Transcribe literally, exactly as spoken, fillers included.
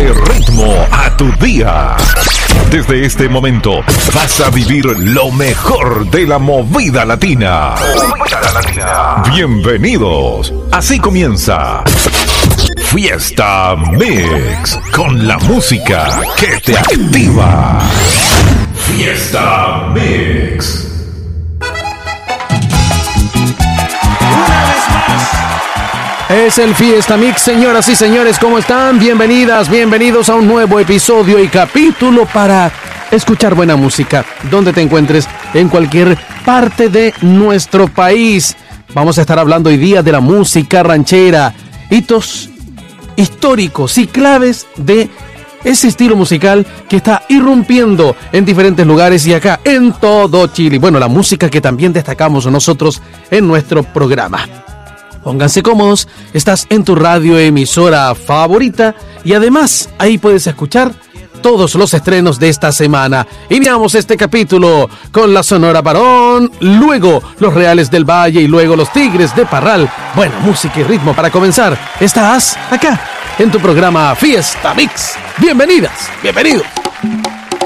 Ponle ritmo a tu día. Desde este momento vas a vivir lo mejor de la movida latina. Movida latina. Bienvenidos. Así comienza Fiesta Mix, con la música que te activa. Fiesta Mix. Es el Fiesta Mix, señoras y señores, ¿cómo están? Bienvenidas, bienvenidos a un nuevo episodio y capítulo para escuchar buena música, donde te encuentres en cualquier parte de nuestro país. Vamos a estar hablando hoy día de la música ranchera, hitos históricos y claves de ese estilo musical que está irrumpiendo en diferentes lugares y acá en todo Chile. Bueno, la música que también destacamos nosotros en nuestro programa. Pónganse cómodos, estás en tu radio emisora favorita y además ahí puedes escuchar todos los estrenos de esta semana. Iniciamos este capítulo con la Sonora Varón, luego los Reales del Valle y luego los Tigres de Parral. Buena música y ritmo para comenzar. Estás acá en tu programa Fiesta Mix. Bienvenidas, bienvenidos.